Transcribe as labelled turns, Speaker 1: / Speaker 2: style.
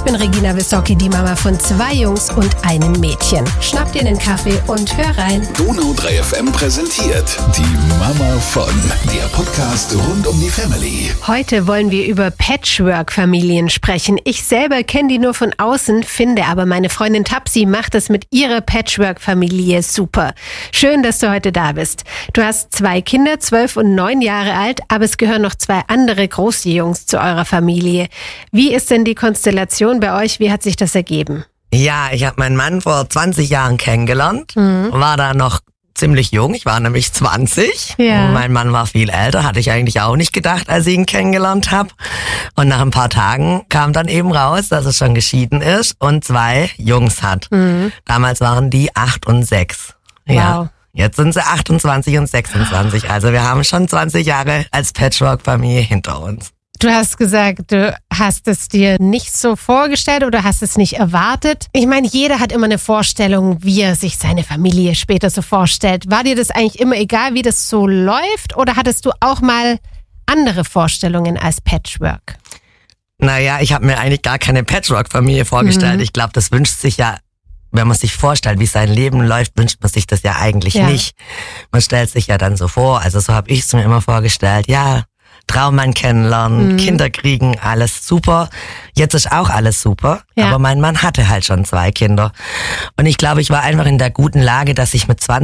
Speaker 1: bin Regina Wissocki, die Mama von 2 Jungs und einem Mädchen. Schnapp dir einen Kaffee und hör rein.
Speaker 2: Donau 3 FM präsentiert die Mama von, der Podcast rund um die Family.
Speaker 1: Heute wollen wir über Patchwork-Familien sprechen. Ich selber kenne die nur von außen, finde aber meine Freundin Tapsi macht es mit ihrer Patchwork-Familie super. Schön, dass du heute da bist. Du hast 2 Kinder, 12 und 9 Jahre alt, aber es gehören noch 2 andere große Jungs zu eurer Familie. Wie ist denn die Konstellation bei euch? Wie hat sich das ergeben?
Speaker 3: Ja, ich habe meinen Mann vor 20 Jahren kennengelernt, war da noch ziemlich jung, ich war nämlich 20.
Speaker 1: Ja.
Speaker 3: Mein Mann war viel älter, hatte ich eigentlich auch nicht gedacht, als ich ihn kennengelernt habe. Und nach ein paar Tagen kam dann eben raus, dass er schon geschieden ist und 2 Jungs hat. Damals waren die 8 und 6.
Speaker 1: Wow.
Speaker 3: Ja. Jetzt sind sie 28 und 26, also wir haben schon 20 Jahre als Patchwork-Familie hinter uns.
Speaker 1: Du hast gesagt, du hast es dir nicht so vorgestellt oder hast es nicht erwartet. Ich meine, jeder hat immer eine Vorstellung, wie er sich seine Familie später so vorstellt. War dir das eigentlich immer egal, wie das so läuft, oder hattest du auch mal andere Vorstellungen als Patchwork?
Speaker 3: Naja, ich habe mir eigentlich gar keine Patchwork-Familie vorgestellt. Ich glaube, das wünscht sich ja, wenn man sich vorstellt, wie sein Leben läuft, wünscht man sich das ja eigentlich nicht. Man stellt sich ja dann so vor, also so habe ich es mir immer vorgestellt, ja, Traummann kennenlernen, Kinder kriegen, alles super. Jetzt ist auch alles super, aber mein Mann hatte halt schon 2 Kinder. Und ich glaube, ich war einfach in der guten Lage, dass ich mit 20